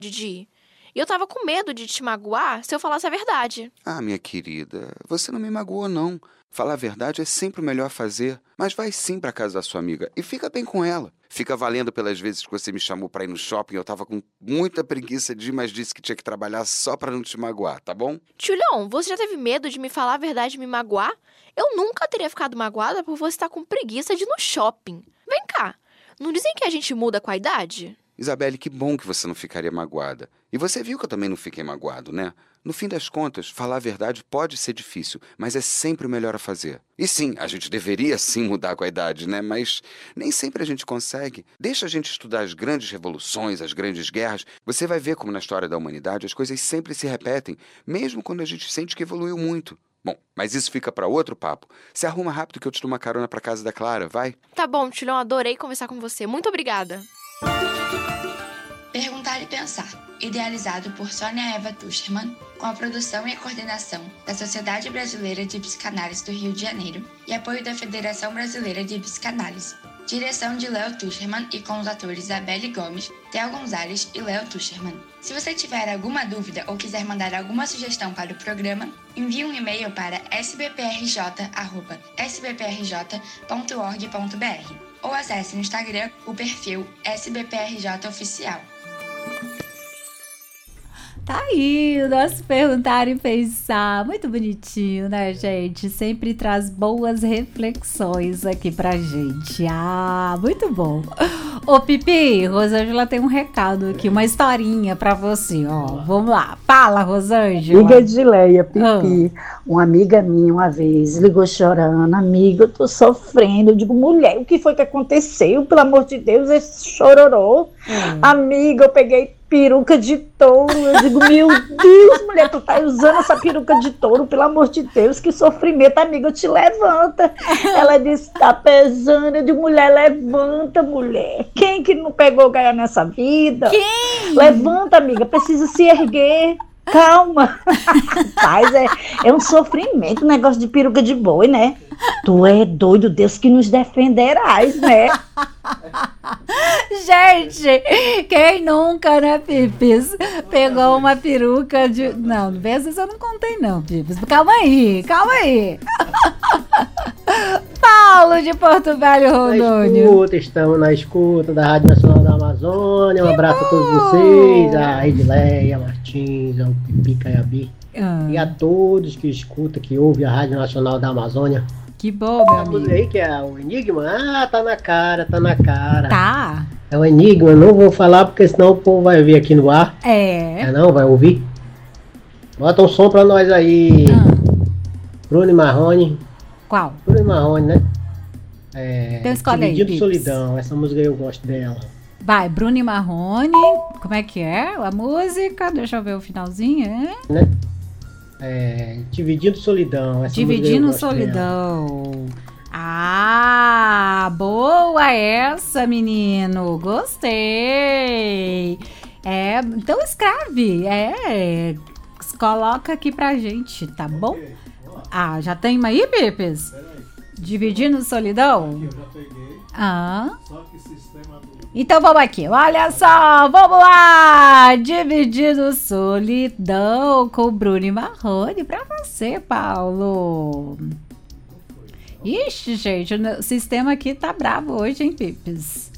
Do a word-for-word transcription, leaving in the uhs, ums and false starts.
de ir. E eu tava com medo de te magoar se eu falasse a verdade. Ah, minha querida, você não me magoou, não. Falar a verdade é sempre o melhor a fazer. Mas vai sim pra casa da sua amiga e fica bem com ela. Fica valendo pelas vezes que você me chamou pra ir no shopping. Eu tava com muita preguiça de ir, mas disse que tinha que trabalhar só pra não te magoar, tá bom? Julião, você já teve medo de me falar a verdade e me magoar? Eu nunca teria ficado magoada por você estar com preguiça de ir no shopping. Vem cá, não dizem que a gente muda com a idade? Isabelle, que bom que você não ficaria magoada. E você viu que eu também não fiquei magoado, né? No fim das contas, falar a verdade pode ser difícil, mas é sempre o melhor a fazer. E sim, a gente deveria sim mudar com a idade, né? Mas nem sempre a gente consegue. Deixa a gente estudar as grandes revoluções, as grandes guerras. Você vai ver como na história da humanidade as coisas sempre se repetem, mesmo quando a gente sente que evoluiu muito. Bom, mas isso fica para outro papo. Se arruma rápido que eu te dou uma carona para casa da Clara, vai? Tá bom, Julião, adorei conversar com você. Muito obrigada. Perguntar e Pensar, idealizado por Sônia Eva Tuschermann, com a produção e a coordenação da Sociedade Brasileira de Psicanálise do Rio de Janeiro e apoio da Federação Brasileira de Psicanálise. Direção de Léo Tuschermann e com os atores Isabelle Gomes, Theo Gonzalez e Léo Tuschermann. Se você tiver alguma dúvida ou quiser mandar alguma sugestão para o programa, envie um e-mail para s b p r j arroba s b p r j ponto org ponto b r ou acesse no Instagram o perfil S B P R J Oficial. Tá aí o nosso Perguntar e Pensar. Muito bonitinho, né, gente? Sempre traz boas reflexões aqui pra gente. Ah, muito bom. Ô, Pipi, Rosângela tem um recado aqui, uma historinha pra você, ó. Vamos lá. Fala, Rosângela. Amiga Edileia, Pipi. Ah. Uma amiga minha uma vez ligou chorando. Amiga, eu tô sofrendo. Eu digo, mulher, o que foi que aconteceu? Pelo amor de Deus, esse chororô. Hum. Amiga, eu peguei peruca de touro. Eu digo, meu Deus, mulher, tu tá usando essa peruca de touro, pelo amor de Deus, que sofrimento, amiga, te levanta. Ela disse, tá pesando. Eu digo, mulher, levanta, mulher. Quem que não pegou ganhar nessa vida? Quem? Levanta, amiga, precisa se erguer. Calma. Rapaz, é, é um sofrimento, um negócio de peruca de boi, né? Tu é doido, Deus que nos defenderás, né? Gente, quem nunca, né, Pipis? Pegou uma peruca de... Não, vezes eu não contei não, Pipis. Calma aí, calma aí. Paulo de Porto Velho, Rondônia. Na escuta, estamos na escuta da Rádio Nacional da Amazônia. Um que abraço bom. A todos vocês, a Edileia, Martins, ao Pipi Caiabi. Ah. E a todos que escutam, que ouvem a Rádio Nacional da Amazônia. Que bom, meu amigo. aí que é o Enigma. Ah, tá na cara, tá na cara. Tá. É o Enigma, não vou falar porque senão o povo vai ver aqui no ar. É. É não, vai ouvir. Bota um som pra nós aí. Ah. Bruno e Marrone. Qual? Bruno e Marrone, né? É, então escolhe aí, Dividindo Solidão, essa música aí eu gosto dela. Vai, Bruno e Marrone. Como é que é a música? Deixa eu ver o finalzinho, é? Né? É, Dividindo Solidão. Essa Dividindo Solidão. Dela. Ah, boa essa, menino. Gostei. É, então escreve. É, coloca aqui pra gente, tá bom? Ah, já tem uma aí, Pipes? Dividindo Solidão? Aqui, eu já peguei. Ah. Só que sistema do... Então vamos aqui, olha só, vamos lá! Dividindo Solidão com Bruno e Marrone pra você, Paulo. Ixi, gente, o sistema aqui tá bravo hoje, hein, Pipes?